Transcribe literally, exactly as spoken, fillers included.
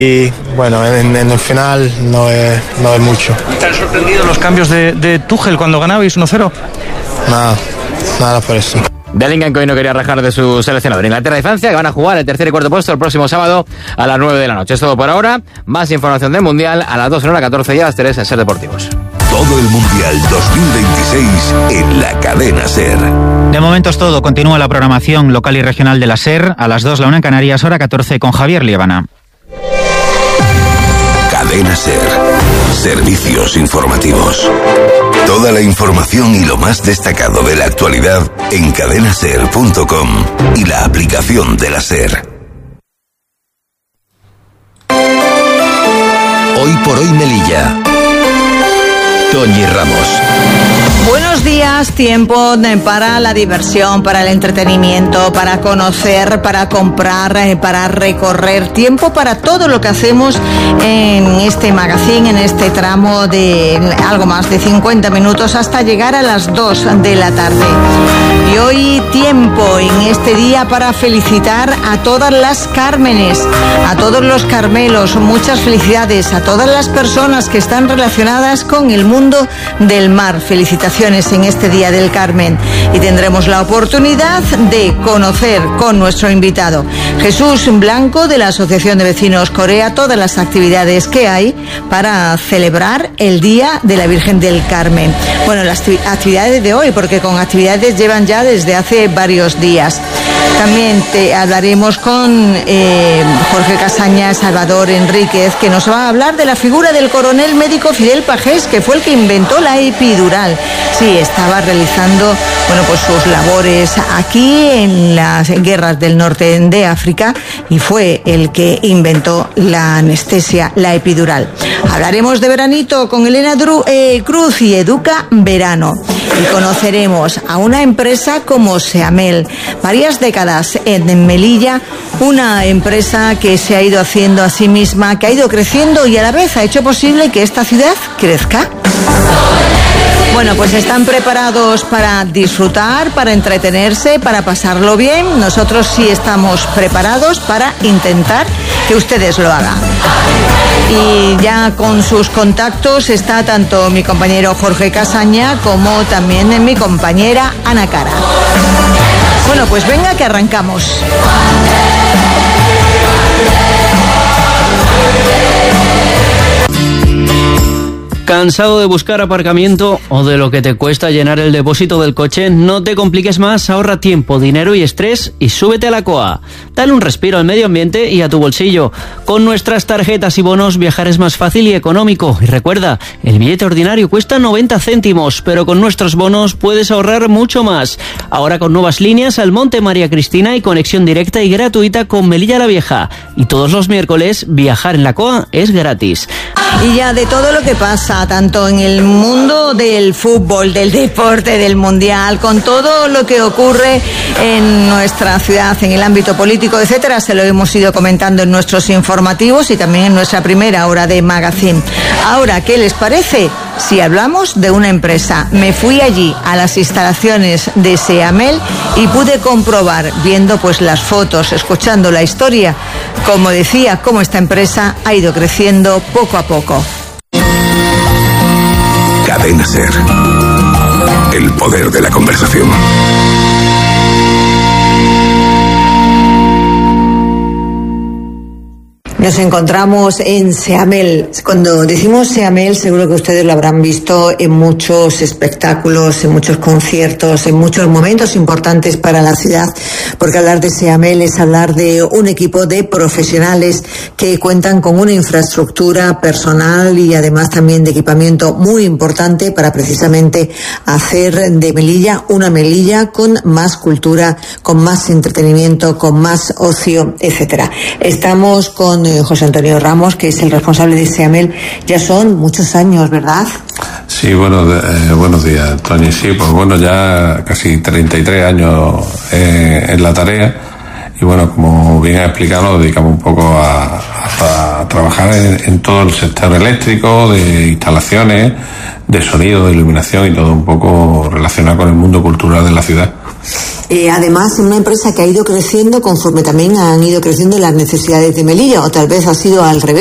Y bueno, en, en el final no es, no es mucho. ¿Te han sorprendido los cambios de, de Tuchel cuando ganabais uno cero? Nada, nada por eso. Bellingham, que hoy no quería rajar de su seleccionador. Inglaterra y Francia, que van a jugar el tercer y cuarto puesto el próximo sábado a las nueve de la noche. Es todo por ahora. Más información del Mundial a las dos en hora catorce y a las tres en Ser Deportivos. Todo el Mundial dos mil veintiséis en la cadena SER. De momento es todo. Continúa la programación local y regional de la SER. A las dos, la una en Canarias, hora catorce, con Javier Liébana. Cadena SER. Servicios informativos. Toda la información y lo más destacado de la actualidad en cadena ser punto com y la aplicación de la SER. Hoy por hoy Melilla. Toñi Ramos. Buenos días, tiempo para la diversión, para el entretenimiento, para conocer, para comprar, para recorrer, tiempo para todo lo que hacemos en este magazine, en este tramo de algo más de cincuenta minutos hasta llegar a las dos de la tarde. Y hoy tiempo en este día para felicitar a todas las Cármenes, a todos los Carmelos, muchas felicidades a todas las personas que están relacionadas con el mundo del mar. Felicitaciones en este Día del Carmen y tendremos la oportunidad de conocer con nuestro invitado Jesús Blanco de la Asociación de Vecinos Corea todas las actividades que hay para celebrar el Día de la Virgen del Carmen. Bueno, las actividades de hoy, porque con actividades llevan ya desde hace varios días. También te hablaremos con eh, Jorge Casaña, Salvador Enríquez, que nos va a hablar de la figura del coronel médico Fidel Pagés, que fue el que inventó la epidural. Sí, estaba realizando, bueno, pues sus labores aquí en las guerras del norte de África y fue el que inventó la anestesia, la epidural. Hablaremos de veranito con Elena Dru, eh, Cruz y Educa Verano. Y conoceremos a una empresa como Seamel, varias décadas en Melilla, una empresa que se ha ido haciendo a sí misma, que ha ido creciendo y a la vez ha hecho posible que esta ciudad crezca. Bueno, pues están preparados para disfrutar, para entretenerse, para pasarlo bien. Nosotros sí estamos preparados para intentar que ustedes lo hagan. Y ya con sus contactos está tanto mi compañero Jorge Casaña como también mi compañera Ana Cara. Bueno, pues venga que arrancamos. ¿Cansado de buscar aparcamiento o de lo que te cuesta llenar el depósito del coche? No te compliques más, ahorra tiempo, dinero y estrés y súbete a la C O A. Dale un respiro al medio ambiente y a tu bolsillo. Con nuestras tarjetas y bonos viajar es más fácil y económico. Y recuerda, el billete ordinario cuesta noventa céntimos, pero con nuestros bonos puedes ahorrar mucho más. Ahora con nuevas líneas al Monte María Cristina y conexión directa y gratuita con Melilla la Vieja. Y todos los miércoles viajar en la C O A es gratis. Y ya de todo lo que pasa, tanto en el mundo del fútbol, del deporte, del mundial, con todo lo que ocurre en nuestra ciudad, en el ámbito político, etcétera, se lo hemos ido comentando en nuestros informativos y también en nuestra primera hora de magazine. Ahora, ¿qué les parece si hablamos de una empresa? Me fui allí a las instalaciones de Seamel y pude comprobar, viendo pues las fotos, escuchando la historia, como decía, cómo esta empresa ha ido creciendo poco a poco. Cadena SER. El poder de la conversación. Nos encontramos en Seamel. Cuando decimos Seamel, seguro que ustedes lo habrán visto en muchos espectáculos, en muchos conciertos, en muchos momentos importantes para la ciudad, porque hablar de Seamel es hablar de un equipo de profesionales que cuentan con una infraestructura personal y además también de equipamiento muy importante para precisamente hacer de Melilla una Melilla con más cultura, con más entretenimiento, con más ocio, etcétera. Estamos con José Antonio Ramos, que es el responsable de Seamel. Ya son muchos años, ¿verdad? Sí, bueno, eh, buenos días, Tony. Sí, pues bueno, ya casi treinta y tres años eh, en la tarea. Y bueno, como bien ha explicado, nos dedicamos un poco a, a, a trabajar en, en todo el sector eléctrico, de instalaciones, de sonido, de iluminación y todo un poco relacionado con el mundo cultural de la ciudad. Eh, además, es una empresa que ha ido creciendo conforme también han ido creciendo las necesidades de Melilla, o tal vez ha sido al revés.